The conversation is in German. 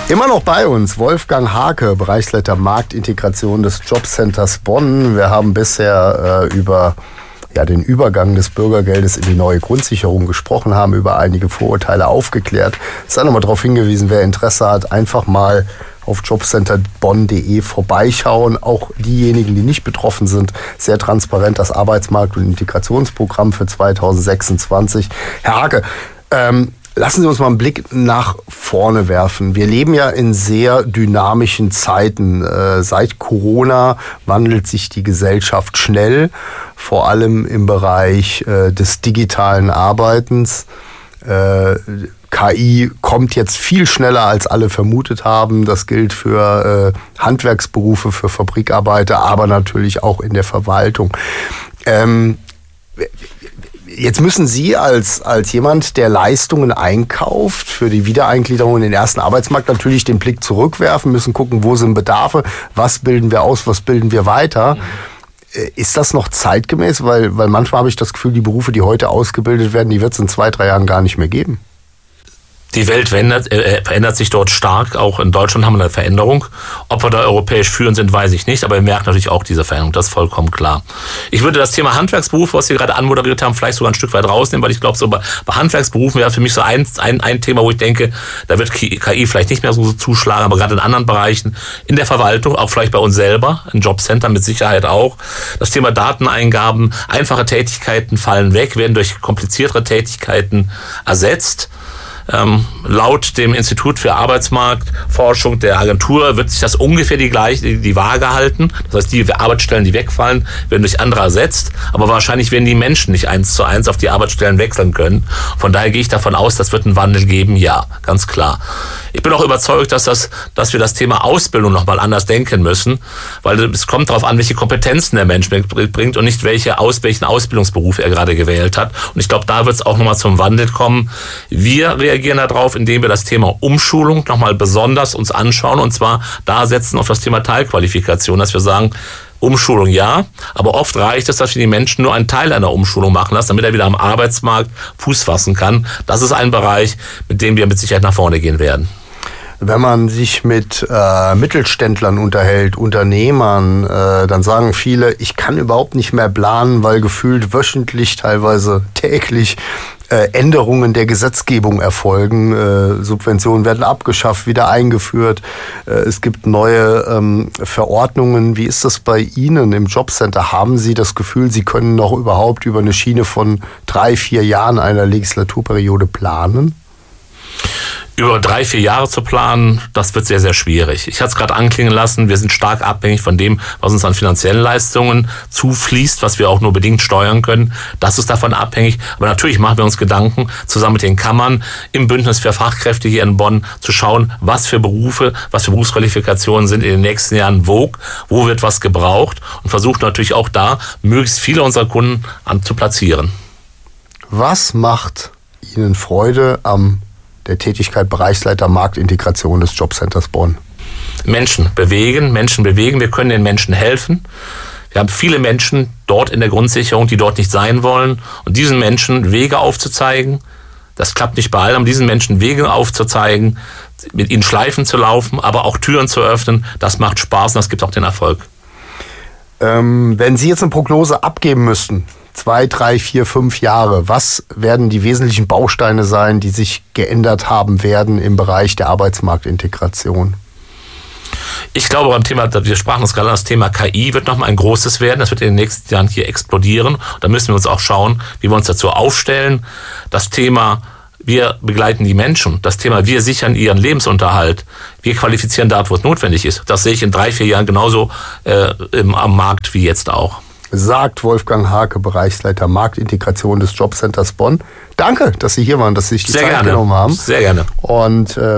Immer noch bei uns Wolfgang Hake, Bereichsleiter Marktintegration des Jobcenters Bonn. Wir haben bisher über den Übergang des Bürgergeldes in die neue Grundsicherung gesprochen, haben über einige Vorurteile aufgeklärt. Es sei nochmal darauf hingewiesen, wer Interesse hat, einfach mal auf jobcenterbonn.de vorbeischauen. Auch diejenigen, die nicht betroffen sind, sehr transparent das Arbeitsmarkt- und Integrationsprogramm für 2026. Herr Hake, lassen Sie uns mal einen Blick nach vorne werfen. Wir leben ja in sehr dynamischen Zeiten. Seit Corona wandelt sich die Gesellschaft schnell, vor allem im Bereich des digitalen Arbeitens. KI kommt jetzt viel schneller, als alle vermutet haben. Das gilt für Handwerksberufe, für Fabrikarbeiter, aber natürlich auch in der Verwaltung. Jetzt müssen Sie als jemand, der Leistungen einkauft, für die Wiedereingliederung in den ersten Arbeitsmarkt natürlich den Blick zurückwerfen, müssen gucken, wo sind Bedarfe, was bilden wir aus, was bilden wir weiter. Ist das noch zeitgemäß? Weil manchmal habe ich das Gefühl, die Berufe, die heute ausgebildet werden, die wird es in 2-3 Jahren gar nicht mehr geben. Die Welt verändert sich dort stark. Auch in Deutschland haben wir eine Veränderung. Ob wir da europäisch führend sind, weiß ich nicht. Aber wir merken natürlich auch diese Veränderung. Das ist vollkommen klar. Ich würde das Thema Handwerksberuf, was Sie gerade anmoderiert haben, vielleicht sogar ein Stück weit rausnehmen, weil ich glaube, so bei Handwerksberufen wäre für mich so ein Thema, wo ich denke, da wird KI vielleicht nicht mehr so zuschlagen, aber gerade in anderen Bereichen, in der Verwaltung, auch vielleicht bei uns selber, in Jobcenter mit Sicherheit auch. Das Thema Dateneingaben, einfache Tätigkeiten fallen weg, werden durch kompliziertere Tätigkeiten ersetzt. Laut dem Institut für Arbeitsmarktforschung der Agentur wird sich das ungefähr die Waage halten. Das heißt, die Arbeitsstellen, die wegfallen, werden durch andere ersetzt. Aber wahrscheinlich werden die Menschen nicht 1:1 auf die Arbeitsstellen wechseln können. Von daher gehe ich davon aus, das wird einen Wandel geben. Ja, ganz klar. Ich bin auch überzeugt, dass wir das Thema Ausbildung nochmal anders denken müssen, weil es kommt darauf an, welche Kompetenzen der Mensch mitbringt und nicht welchen Ausbildungsberuf er gerade gewählt hat. Und ich glaube, da wird es auch nochmal zum Wandel kommen. Wir reagieren darauf, indem wir das Thema Umschulung nochmal besonders uns anschauen, und zwar da setzen auf das Thema Teilqualifikation, dass wir sagen, Umschulung ja, aber oft reicht es, dass wir die Menschen nur einen Teil einer Umschulung machen lassen, damit er wieder am Arbeitsmarkt Fuß fassen kann. Das ist ein Bereich, mit dem wir mit Sicherheit nach vorne gehen werden. Wenn man sich mit Mittelständlern unterhält, Unternehmern, dann sagen viele, ich kann überhaupt nicht mehr planen, weil gefühlt wöchentlich, teilweise täglich Änderungen der Gesetzgebung erfolgen. Subventionen werden abgeschafft, wieder eingeführt. Es gibt neue Verordnungen. Wie ist das bei Ihnen im Jobcenter? Haben Sie das Gefühl, Sie können noch überhaupt über eine Schiene von 3-4 Jahren einer Legislaturperiode planen? Über 3-4 Jahre zu planen, das wird sehr, sehr schwierig. Ich hatte es gerade anklingen lassen, wir sind stark abhängig von dem, was uns an finanziellen Leistungen zufließt, was wir auch nur bedingt steuern können. Das ist davon abhängig. Aber natürlich machen wir uns Gedanken, zusammen mit den Kammern im Bündnis für Fachkräfte hier in Bonn, zu schauen, was für Berufe, was für Berufsqualifikationen sind in den nächsten Jahren vogue, wo wird was gebraucht, und versuchen natürlich auch da, möglichst viele unserer Kunden zu platzieren. Was macht Ihnen Freude am der Tätigkeit Bereichsleiter Marktintegration des Jobcenters Bonn? Menschen bewegen. Wir können den Menschen helfen. Wir haben viele Menschen dort in der Grundsicherung, die dort nicht sein wollen. Und diesen Menschen Wege aufzuzeigen, das klappt nicht bei allen, aber diesen Menschen Wege aufzuzeigen, mit ihnen Schleifen zu laufen, aber auch Türen zu öffnen, das macht Spaß und das gibt auch den Erfolg. Wenn Sie jetzt eine Prognose abgeben müssten, 2, 3, 4, 5 Jahre, was werden die wesentlichen Bausteine sein, die sich geändert haben werden im Bereich der Arbeitsmarktintegration? Ich glaube, beim Thema, wir sprachen uns gerade an, das Thema KI wird nochmal ein großes werden. Das wird in den nächsten Jahren hier explodieren. Da müssen wir uns auch schauen, wie wir uns dazu aufstellen. Das Thema, wir begleiten die Menschen. Das Thema, wir sichern ihren Lebensunterhalt. Wir qualifizieren dort, wo es notwendig ist. Das sehe ich in 3, 4 Jahren genauso am Markt wie jetzt auch. Sagt Wolfgang Hake, Bereichsleiter Marktintegration des Jobcenters Bonn. Danke, dass Sie hier waren, dass Sie sich die Zeit genommen haben. Sehr gerne. Und